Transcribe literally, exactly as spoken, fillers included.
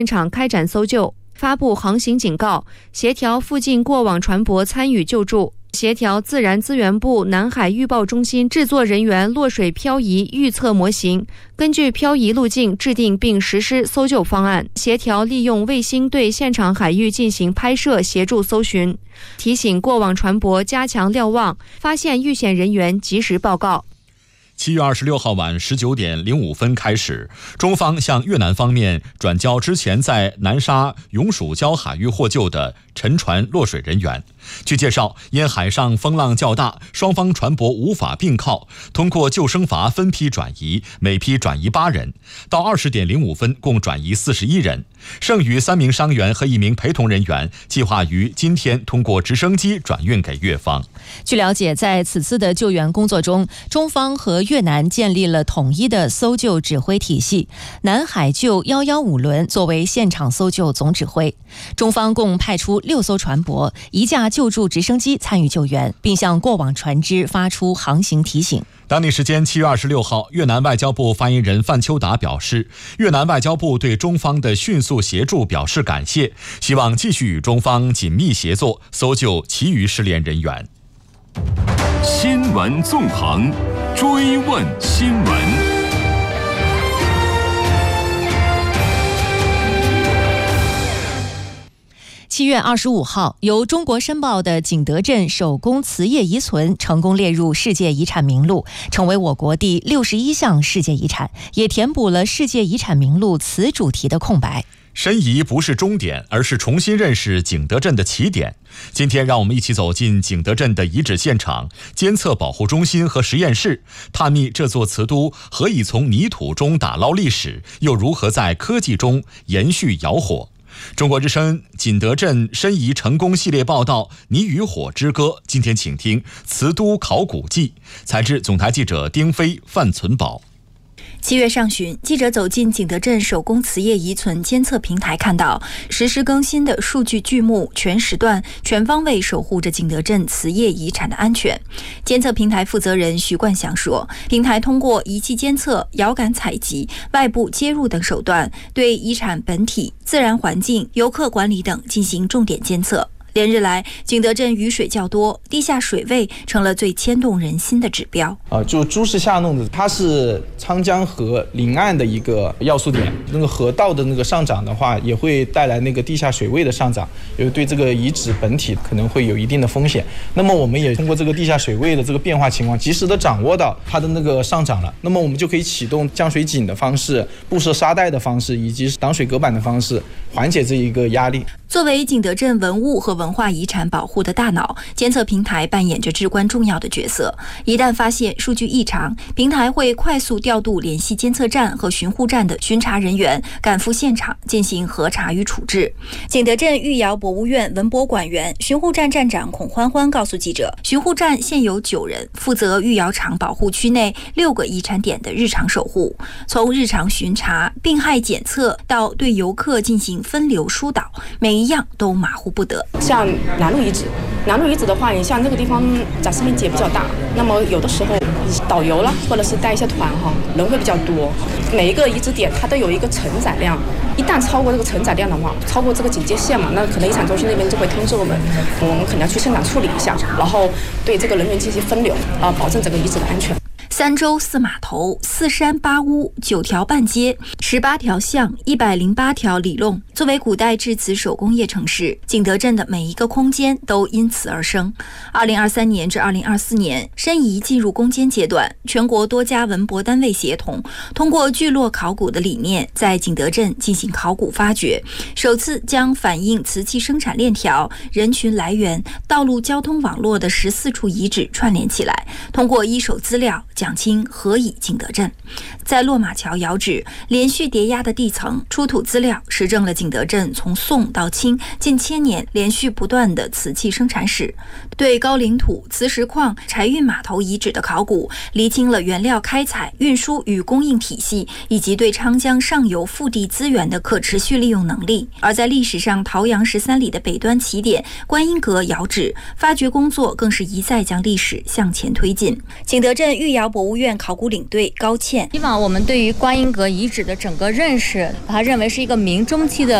现场开展搜救，发布航行警告，协调附近过往船舶参与救助，协调自然资源部南海预报中心制作人员落水漂移预测模型，根据漂移路径制定并实施搜救方案，协调利用卫星对现场海域进行拍摄，协助搜寻，提醒过往船舶加强瞭望，发现遇险人员及时报告。 七月二十六号晚十九点零五分开始，中方向越南方面转交之前在南沙永暑礁海域获救的沉船落水人员。据介绍，因海上风浪较大，双方船舶无法并靠，通过救生筏分批转移，每批转移八人。到二十点零五分，共转移四十一人。剩余三名伤员和一名陪同人员，计划于今天通过直升机转运给越方。 据了解，在此次的救援工作中，中方和越南建立了统一的搜救指挥体系，南海救一一五轮作为现场搜救总指挥。中方共派出六艘船舶、一架救助直升机参与救援，并向过往船只发出航行提醒。 当地时间七月二十六号，越南外交部发言人范秋达表示，越南外交部对中方的迅速协助表示感谢，希望继续与中方紧密协作，搜救其余失联人员。 新闻纵横，追问新闻。 七月二十五号，由中国申报的景德镇手工瓷业遗存成功列入世界遗产名录，成为我国第六十一项世界遗产，也填补了世界遗产名录瓷主题的空白。 申遗不是终点，而是重新认识景德镇的起点。今天让我们一起走进景德镇的遗址现场、监测保护中心和实验室，探秘这座瓷都何以从泥土中打捞历史，又如何在科技中延续窑火。中国之声景德镇申遗成功系列报道《泥与火之歌》，今天请听瓷都考古记，采制总台记者丁飞、范存宝。 七月上旬，记者走进景德镇手工瓷业遗存监测平台，看到实时更新的数据剧目，全时段全方位守护着景德镇瓷业遗产的安全。监测平台负责人徐冠祥说，平台通过仪器监测、遥感采集、外部接入等手段，对遗产本体、自然环境、游客管理等进行重点监测。连日来，景德镇雨水较多，地下水位成了最牵动人心的指标。 啊，就朱氏下弄的，它是沧江河临岸的一个要素点。那个河道的那个上涨的话，也会带来那个地下水位的上涨，也对这个遗址本体可能会有一定的风险。那么我们也通过这个地下水位的这个变化情况，及时的掌握到它的那个上涨了，那么我们就可以启动降水井的方式、布设沙袋的方式，以及挡水隔板的方式，缓解这一个压力。 作为景德镇文物和文化遗产保护的大脑，监测平台扮演着至关重要的角色。一旦发现数据异常，平台会快速调度联系监测站和巡护站的巡查人员，赶赴现场进行核查与处置。景德镇御窑博物院文博馆员、巡护站站长孔欢欢告诉记者，巡护站现有九人，负责御窑厂保护区内六个遗产点的日常守护，从日常巡查、病害检测到对游客进行分流疏导，每一样都马虎不得。 像南路遗址，南路遗址的话，你像这个地方展示面积也比较大，那么有的时候导游了，或者是带一些团哈，人会比较多。每一个遗址点它都有一个承载量，一旦超过这个承载量的话，超过这个警戒线嘛，那可能遗产中心那边就会通知我们，我们可能要去现场处理一下，然后对这个人员进行分流啊，保证整个遗址的安全。 三洲四码头、四山八屋、九条半街、十八条巷、一百零八条里弄，作为古代制瓷手工业城市，景德镇的每一个空间都因此而生。二零二三年至二零二四年，申遗进入攻坚阶段，全国多家文博单位协同，通过聚落考古的理念，在景德镇进行考古发掘，首次将反映瓷器生产链条、人群来源、道路交通网络的十四处遗址串联起来，通过一手资料讲清何以景德镇。在落马桥窑址连续叠压的地层出土资料，实证了景德镇从宋到清近千年连续不断的瓷器生产史。对高岭土、磁石矿、柴运码头遗址的考古，厘清了原料开采、运输与供应体系，以及对昌江上游腹地资源的可持续利用能力。而在历史上桃阳十三里的北端起点观音阁窑址，发掘工作更是一再将历史向前推进。景德镇御窑博国务院考古领队高倩。 以往我们对于观音阁遗址的整个认识，把它认为是一个明中期的